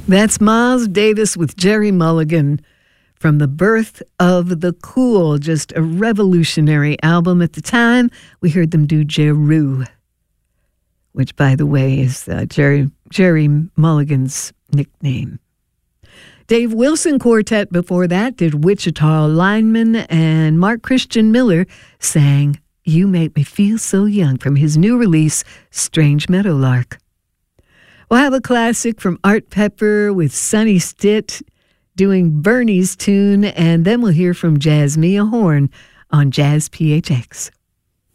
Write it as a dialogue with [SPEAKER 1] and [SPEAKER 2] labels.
[SPEAKER 1] That's Miles Davis with Jerry Mulligan from The Birth of the Cool, just a revolutionary album at the time. We heard them do Jeru, which, by the way, is Jerry Mulligan's nickname. Dave Wilson Quartet before that did Wichita Lineman, and Mark Christian Miller sang You Make Me Feel So Young from his new release, Strange Meadowlark. We'll have a classic from Art Pepper with Sonny Stitt doing Bernie's tune, and then we'll hear from Jazzmia Horn on Jazz PHX.